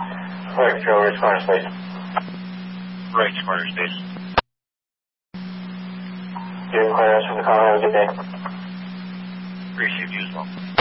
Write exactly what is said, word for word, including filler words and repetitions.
Right, Joe, reach corner space. Right, corner space. Give clearance from the car, have a good day. Appreciate you as well.